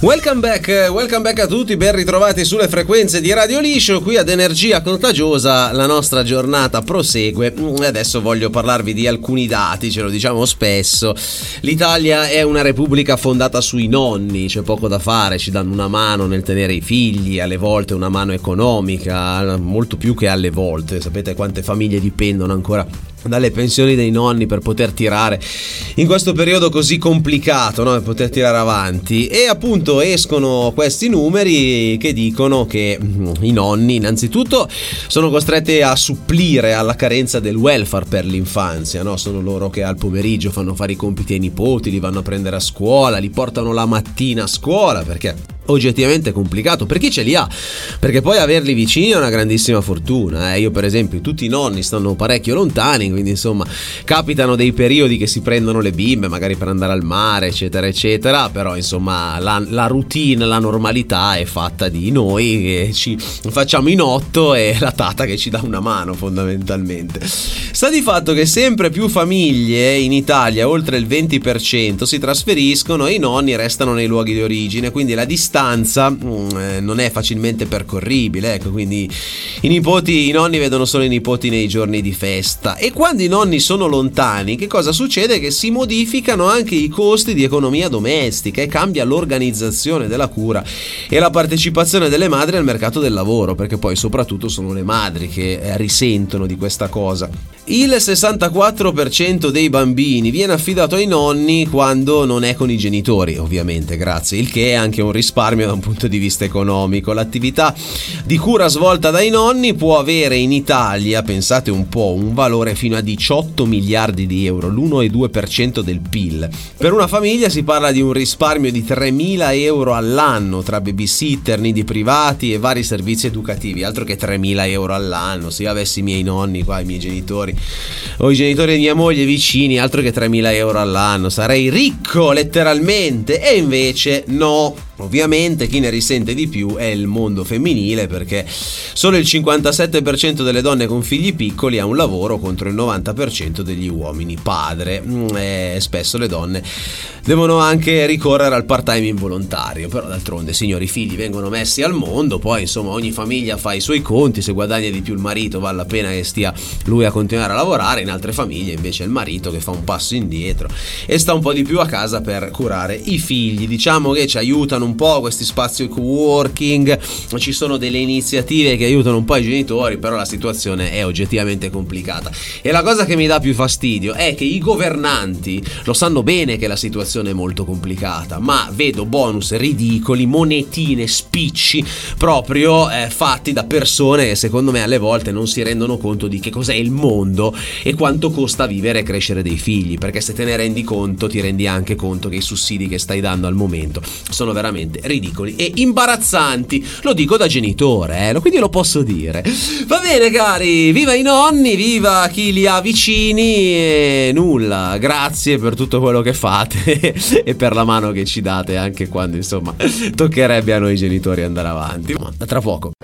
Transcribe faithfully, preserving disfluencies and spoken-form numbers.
Welcome back, welcome back a tutti, ben ritrovati sulle frequenze di Radio Liscio. Qui ad Energia Contagiosa la nostra giornata prosegue e adesso voglio parlarvi di alcuni dati, ce lo diciamo spesso. L'Italia è una repubblica fondata sui nonni, c'è poco da fare, ci danno una mano nel tenere i figli, alle volte una mano economica, molto più che alle volte. Sapete quante famiglie dipendono ancora dalle pensioni dei nonni per poter tirare in questo periodo così complicato, no? Per poter tirare avanti. E appunto escono questi numeri che dicono che i nonni innanzitutto sono costretti a supplire alla carenza del welfare per l'infanzia, no? Sono loro che al pomeriggio fanno fare i compiti ai nipoti, li vanno a prendere a scuola, li portano la mattina a scuola, perché oggettivamente è complicato per chi ce li ha, perché poi averli vicini è una grandissima fortuna, eh. Io per esempio, tutti i nonni stanno parecchio lontani, quindi insomma capitano dei periodi che si prendono le bimbe magari per andare al mare eccetera eccetera, però insomma la, la routine, la normalità è fatta di noi che ci facciamo in otto e la tata che ci dà una mano fondamentalmente. Sta di fatto che sempre più famiglie in Italia, oltre il venti per cento, si trasferiscono e i nonni restano nei luoghi di origine, quindi la distanza mh, non è facilmente percorribile, ecco, quindi i nipoti, i nonni vedono solo i nipoti nei giorni di festa. E quando i nonni sono lontani, che cosa succede? Che si modificano anche i costi di economia domestica e cambia l'organizzazione della cura e la partecipazione delle madri al mercato del lavoro, perché poi soprattutto sono le madri che eh, risentono di questa cosa. Il sessantaquattro per cento dei bambini viene affidato ai nonni quando non è con i genitori, ovviamente, grazie, il che è anche un risparmio da un punto di vista economico. L'attività di cura svolta dai nonni può avere in Italia, pensate un po', un valore fino a diciotto miliardi di euro, l'uno virgola due per cento del P I L. Per una famiglia si parla di un risparmio di tremila euro all'anno tra babysitter, nidi privati e vari servizi educativi, altro che tremila euro all'anno. Se io avessi i miei nonni qua, i miei genitori o i genitori di mia moglie vicini, altro che tremila euro all'anno, sarei ricco letteralmente. E invece no. Ovviamente chi ne risente di più è il mondo femminile, perché solo il cinquantasette per cento delle donne con figli piccoli ha un lavoro contro il novanta per cento degli uomini padre, e spesso le donne devono anche ricorrere al part-time involontario. Però d'altronde, signori, i figli vengono messi al mondo, poi insomma ogni famiglia fa i suoi conti, se guadagna di più il marito vale la pena che stia lui a continuare a lavorare. In altre famiglie invece è il marito che fa un passo indietro e sta un po' di più a casa per curare i figli. Diciamo che ci aiutano un po' questi spazi co-working, ci sono delle iniziative che aiutano un po' i genitori, però la situazione è oggettivamente complicata. E la cosa che mi dà più fastidio è che i governanti lo sanno bene che la situazione è molto complicata, ma vedo bonus ridicoli, monetine, spicci proprio eh, fatti da persone che secondo me alle volte non si rendono conto di che cos'è il mondo e quanto costa vivere e crescere dei figli, perché se te ne rendi conto ti rendi anche conto che i sussidi che stai dando al momento sono veramente ridicoli e imbarazzanti. Lo dico da genitore, eh, quindi lo posso dire. Va bene cari, viva i nonni, viva chi li ha vicini e nulla, grazie per tutto quello che fate e per la mano che ci date anche quando insomma toccherebbe a noi genitori andare avanti. Ma tra poco.